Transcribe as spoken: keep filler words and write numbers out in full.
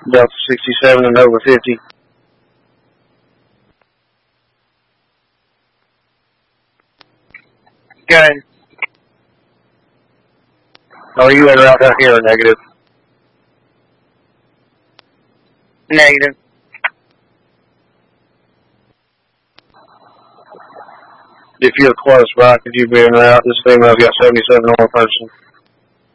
Delta sixty-seven and over fifty. Okay. Are you in route down here or negative? Negative. If you're close by, could you be en route? This female's got seventy-seven on person.